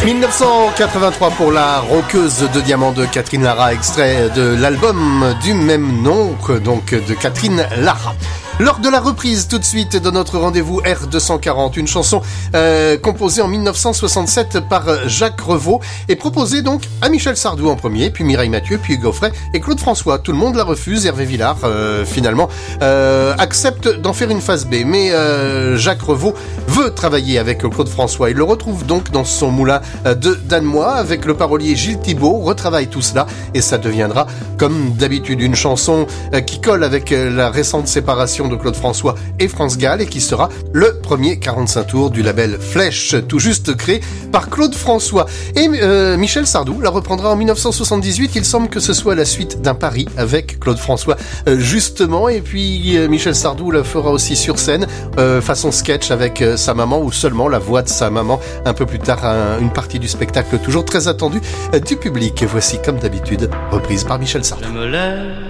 1983 pour la roqueuse de diamants de Catherine Lara, extrait de l'album du même nom, donc de Catherine Lara. Lors de la reprise tout de suite de notre rendez-vous R240, une chanson composée en 1967 par Jacques Revaux et proposée donc à Michel Sardou en premier, puis Mireille Mathieu, puis Hugo Frey et Claude François. Tout le monde la refuse. Hervé Villard finalement accepte d'en faire une phase B, mais Jacques Revaux veut travailler avec Claude François. Il le retrouve donc dans son moulin de Danemois avec le parolier Gilles Thibault, retravaille tout cela et ça deviendra comme d'habitude une chanson qui colle avec la récente séparation de Claude François et France Gall et qui sera le premier 45 tours du label Flèche, tout juste créé par Claude François. Et Michel Sardou la reprendra en 1978. Il semble que ce soit la suite d'un pari avec Claude François justement, et puis Michel Sardou la fera aussi sur scène façon sketch avec sa maman ou seulement la voix de sa maman un peu plus tard, une partie du spectacle toujours très attendue du public. Et voici comme d'habitude reprise par Michel Sardou. Je me lève